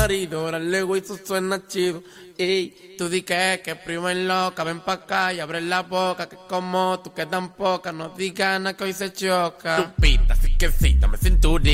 marido, órale, güey, eso suena chido. Ey, tú di que prima es loca, ven pa' acá y abre la boca, que como tú que tan poca, no digas nada que hoy se choca. Tu pita, así que sí, dame cinturita.